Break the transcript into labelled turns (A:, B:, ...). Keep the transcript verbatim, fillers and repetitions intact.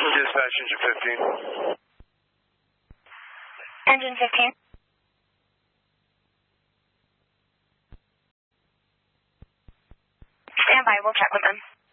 A: Dispatch, engine fifteen.
B: Engine fifteen. Stand by, we'll check with them.